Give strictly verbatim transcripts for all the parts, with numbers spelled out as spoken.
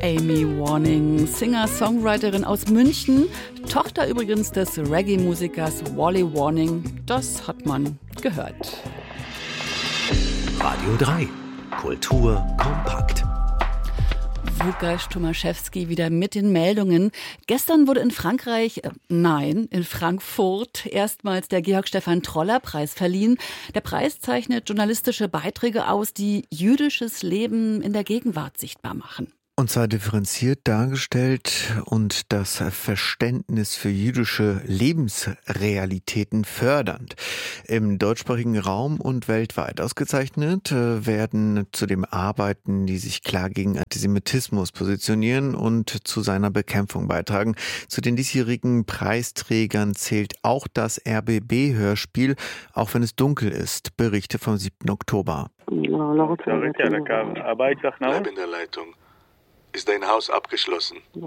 Amy Warning, Singer-Songwriterin aus München, Tochter übrigens des Reggae-Musikers Wally Warning. Das hat man gehört. Radio drei. Kultur kompakt. Łukasz Tomaszewski wieder mit den Meldungen. Gestern wurde in Frankreich, äh, nein, in Frankfurt erstmals der Georg-Stephan-Troller-Preis verliehen. Der Preis zeichnet journalistische Beiträge aus, die jüdisches Leben in der Gegenwart sichtbar machen. Und zwar differenziert dargestellt und das Verständnis für jüdische Lebensrealitäten fördernd. Im deutschsprachigen Raum und weltweit ausgezeichnet werden zudem Arbeiten, die sich klar gegen Antisemitismus positionieren und zu seiner Bekämpfung beitragen. Zu den diesjährigen Preisträgern zählt auch das R B B-Hörspiel, auch wenn es dunkel ist. Berichte vom siebten Oktober. Bleib in der Leitung. Ist dein Haus abgeschlossen? Hier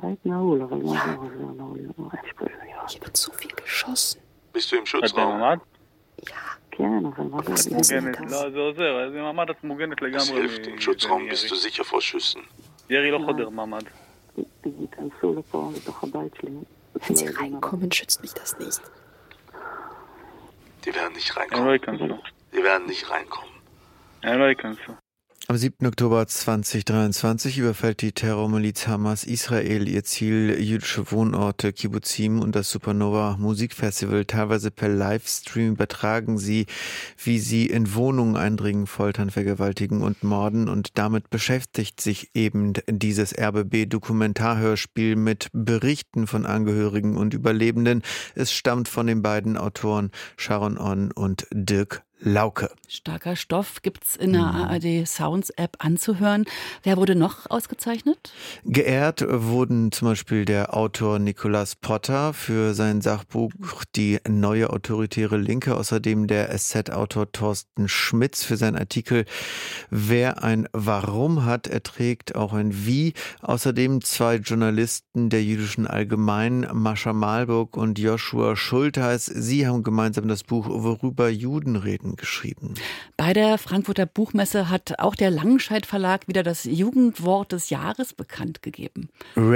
wird so viel geschossen. Bist du im Schutzraum? Was Das hilft. Im Schutzraum bist du sicher vor Schüssen. Wenn sie reinkommen, schützt mich das nicht. Die werden nicht reinkommen. Die werden nicht reinkommen. Am siebten Oktober zweitausenddreiundzwanzig überfällt die Terrormiliz Hamas Israel ihr Ziel, jüdische Wohnorte, Kibbuzim und das Supernova Musikfestival. Teilweise per Livestream übertragen sie, wie sie in Wohnungen eindringen, foltern, vergewaltigen und morden. Und damit beschäftigt sich eben dieses R B B-Dokumentarhörspiel mit Berichten von Angehörigen und Überlebenden. Es stammt von den beiden Autoren Sharon On und Dirk Lauke. Starker Stoff gibt's in der A R D Sounds App anzuhören. Wer wurde noch ausgezeichnet? Geehrt wurden zum Beispiel der Autor Nicolas Potter für sein Sachbuch Die neue autoritäre Linke, außerdem der S Z-Autor Thorsten Schmitz für seinen Artikel Wer ein Warum hat, erträgt auch ein Wie. Außerdem zwei Journalisten der Jüdischen Allgemeinen, Mascha Malburg und Joshua Schultheiß. Sie haben gemeinsam das Buch Worüber Juden reden geschrieben. Bei der Frankfurter Buchmesse hat auch der Langenscheidt Verlag wieder das Jugendwort des Jahres bekannt gegeben.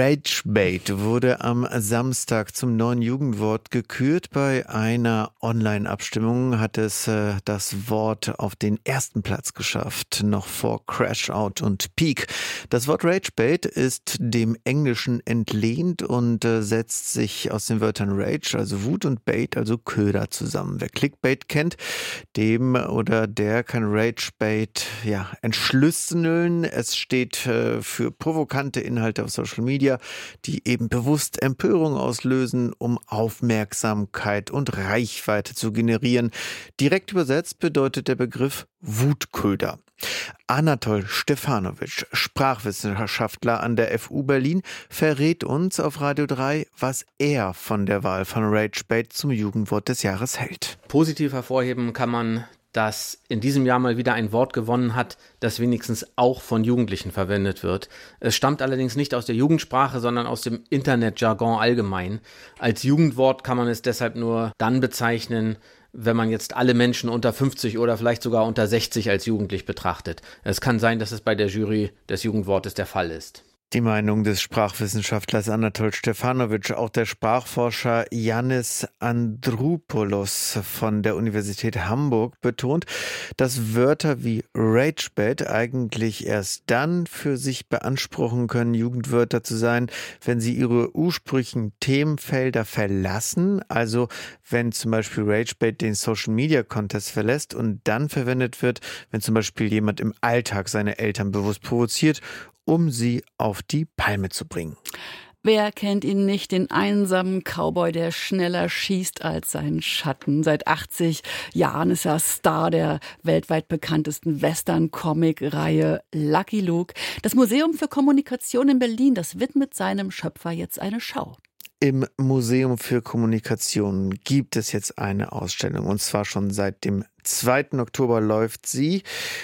Ragebait wurde am Samstag zum neuen Jugendwort gekürt. Bei einer Online-Abstimmung hat es äh, das Wort auf den ersten Platz geschafft, noch vor Crashout und Peak. Das Wort Ragebait ist dem Englischen entlehnt und äh, setzt sich aus den Wörtern Rage, also Wut, und Bait, also Köder, zusammen. Wer Clickbait kennt, dem oder der kann Ragebait ja entschlüsseln. Es steht äh, für provokante Inhalte auf Social Media, die eben bewusst Empörung auslösen, um Aufmerksamkeit und Reichweite zu generieren. Direkt übersetzt bedeutet der Begriff Wutköder. Anatol Stefanovic, Sprachwissenschaftler an der F U Berlin, verrät uns auf Radio drei, was er von der Wahl von Ragebait zum Jugendwort des Jahres hält. Positiv hervorheben kann man, dass in diesem Jahr mal wieder ein Wort gewonnen hat, das wenigstens auch von Jugendlichen verwendet wird. Es stammt allerdings nicht aus der Jugendsprache, sondern aus dem Internetjargon allgemein. Als Jugendwort kann man es deshalb nur dann bezeichnen, wenn man jetzt alle Menschen unter fünfzig oder vielleicht sogar unter sechzig als jugendlich betrachtet. Es kann sein, dass es bei der Jury des Jugendwortes der Fall ist. Die Meinung des Sprachwissenschaftlers Anatol Stefanovic. Auch der Sprachforscher Yannis Androupoulos von der Universität Hamburg betont, dass Wörter wie Ragebait eigentlich erst dann für sich beanspruchen können, Jugendwörter zu sein, wenn sie ihre ursprünglichen Themenfelder verlassen. Also wenn zum Beispiel Ragebait den Social Media Contest verlässt und dann verwendet wird, wenn zum Beispiel jemand im Alltag seine Eltern bewusst provoziert, um sie auf die Palme zu bringen. Wer kennt ihn nicht, den einsamen Cowboy, der schneller schießt als sein Schatten. Seit achtzig Jahren ist er Star der weltweit bekanntesten Western-Comic-Reihe Lucky Luke. Das Museum für Kommunikation in Berlin, das widmet seinem Schöpfer jetzt eine Schau. Im Museum für Kommunikation gibt es jetzt eine Ausstellung, und zwar schon seit dem zweiten Oktober läuft sie.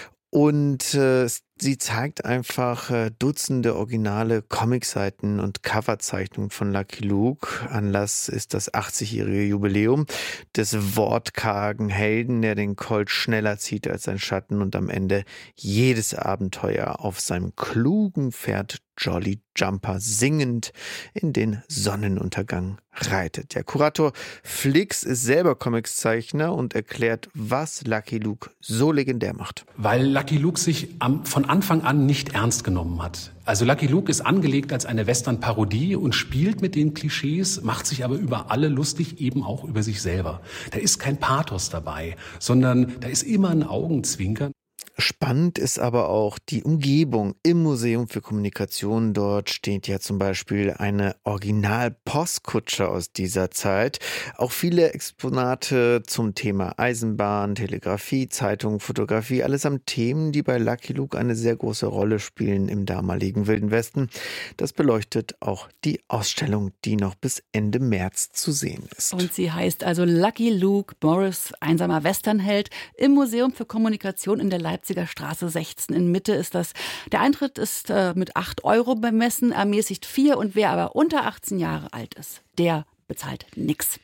Und äh, sie zeigt einfach äh, Dutzende originale Comicseiten und Coverzeichnungen von Lucky Luke. Anlass ist das achtzigjährige Jubiläum des wortkargen Helden, der den Colt schneller zieht als sein Schatten und am Ende jedes Abenteuer auf seinem klugen Pferd Jolly Jumper singend in den Sonnenuntergang reitet. Der Kurator Flix ist selber Comicszeichner und erklärt, was Lucky Luke so legendär macht. Weil Lucky Luke sich am, von Anfang an nicht ernst genommen hat. Also Lucky Luke ist angelegt als eine Western-Parodie und spielt mit den Klischees, macht sich aber über alle lustig, eben auch über sich selber. Da ist kein Pathos dabei, sondern da ist immer ein Augenzwinkern. Spannend ist aber auch die Umgebung im Museum für Kommunikation. Dort steht ja zum Beispiel eine Original-Postkutsche aus dieser Zeit. Auch viele Exponate zum Thema Eisenbahn, Telegrafie, Zeitung, Fotografie. Allesamt Themen, die bei Lucky Luke eine sehr große Rolle spielen im damaligen Wilden Westen. Das beleuchtet auch die Ausstellung, die noch bis Ende März zu sehen ist. Und sie heißt also Lucky Luke, Morris, einsamer Westernheld, im Museum für Kommunikation in der Leipziger Straße sechzehn in Mitte ist das. Der Eintritt ist äh, mit acht Euro bemessen, ermäßigt vier. Und wer aber unter achtzehn Jahre alt ist, der bezahlt nix.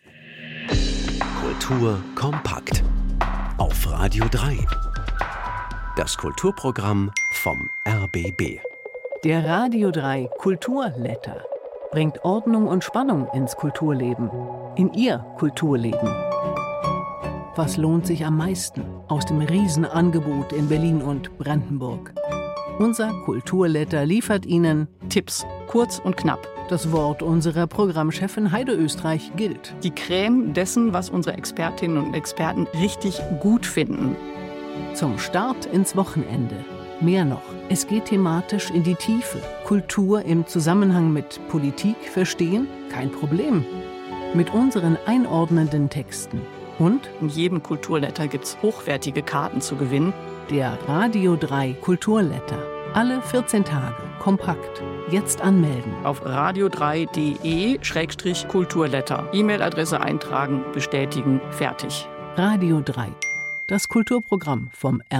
Kultur kompakt auf Radio drei. Das Kulturprogramm vom R B B. Der Radio drei Kulturletter bringt Ordnung und Spannung ins Kulturleben, in Ihr Kulturleben. Was lohnt sich am meisten aus dem Riesenangebot in Berlin und Brandenburg? Unser Kulturletter liefert Ihnen Tipps, kurz und knapp. Das Wort unserer Programmchefin Heide Österreich gilt. Die Creme dessen, was unsere Expertinnen und Experten richtig gut finden. Zum Start ins Wochenende. Mehr noch, es geht thematisch in die Tiefe. Kultur im Zusammenhang mit Politik verstehen? Kein Problem. Mit unseren einordnenden Texten. Und in jedem Kulturletter gibt's hochwertige Karten zu gewinnen. Der Radio drei Kulturletter. Alle vierzehn Tage. Kompakt. Jetzt anmelden. Auf radio drei punkt de Schrägstrich Kulturletter. E-Mail-Adresse eintragen, bestätigen, fertig. Radio drei. Das Kulturprogramm vom R